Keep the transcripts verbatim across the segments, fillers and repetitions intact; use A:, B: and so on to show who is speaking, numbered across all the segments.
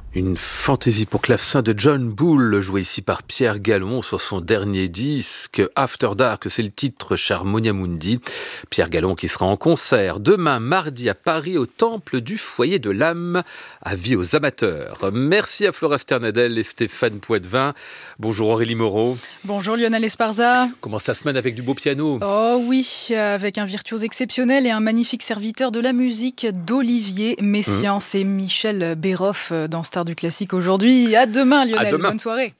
A: Une fantaisie pour clavecin de John Bull, jouée ici par Pierre Gallon sur son dernier disque After Dark, c'est le titre Charmonia Mundi. Pierre Gallon qui sera en concert demain mardi à Paris au Temple du Foyer de l'Âme. Avis aux amateurs. Merci à Flora Sternadel et Stéphane Poitvin. Bonjour Aurélie Moreau.
B: Bonjour Lionel Esparza.
A: Commence la semaine avec du beau piano.
B: Oh oui, avec un virtuose exceptionnel et un magnifique serviteur de la musique d'Olivier Messiaen. Mmh. C'est Michel Béroff dans Star du classique aujourd'hui. À demain Lionel,
A: à demain.
B: Bonne soirée.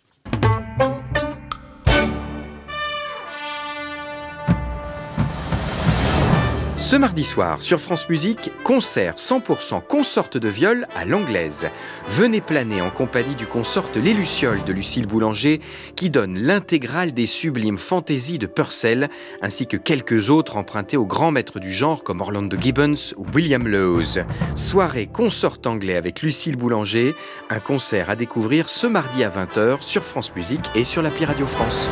C: Ce mardi soir, sur France Musique, concert cent pour cent consorte de viol à l'anglaise. Venez planer en compagnie du consorte Les Lucioles de Lucille Boulanger, qui donne l'intégrale des sublimes fantaisies de Purcell, ainsi que quelques autres empruntés aux grands maîtres du genre comme Orlando Gibbons ou William Lowes. Soirée consorte anglais avec Lucille Boulanger, un concert à découvrir ce mardi à vingt heures sur France Musique et sur l'appli Radio France.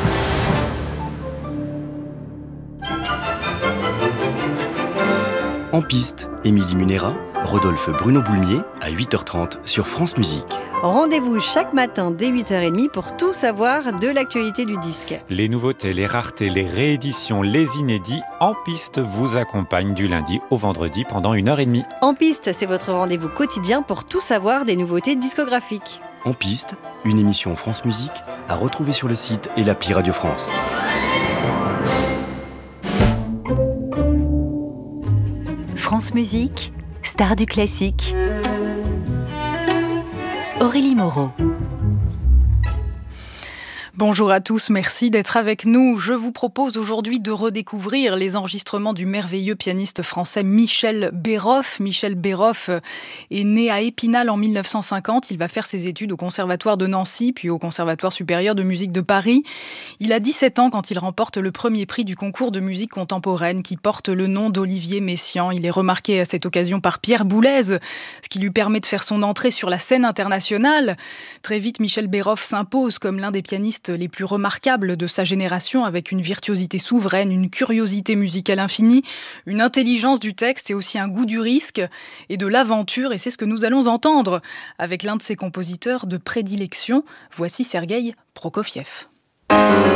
D: En piste, Émilie Munera, Rodolphe Bruno Boulmier à huit heures trente sur France Musique.
E: Rendez-vous chaque matin dès huit heures trente pour tout savoir de l'actualité du disque.
F: Les nouveautés, les raretés, les rééditions, les inédits, En Piste vous accompagnent du lundi au vendredi pendant une heure trente.
E: En Piste, c'est votre rendez-vous quotidien pour tout savoir des nouveautés discographiques.
D: En Piste, une émission France Musique à retrouver sur le site et l'appli Radio France.
G: France Musique, Star du classique. Aurélie Moreau.
B: Bonjour à tous, merci d'être avec nous. Je vous propose aujourd'hui de redécouvrir les enregistrements du merveilleux pianiste français Michel Béroff. Michel Béroff est né à Épinal en mille neuf cent cinquante. Il va faire ses études au Conservatoire de Nancy, puis au Conservatoire supérieur de musique de Paris. Il a dix-sept ans quand il remporte le premier prix du concours de musique contemporaine qui porte le nom d'Olivier Messiaen. Il est remarqué à cette occasion par Pierre Boulez, ce qui lui permet de faire son entrée sur la scène internationale. Très vite, Michel Béroff s'impose comme l'un des pianistes les plus remarquables de sa génération, avec une virtuosité souveraine, une curiosité musicale infinie, une intelligence du texte et aussi un goût du risque et de l'aventure. Et c'est ce que nous allons entendre avec l'un de ses compositeurs de prédilection. Voici Sergueï Prokofiev.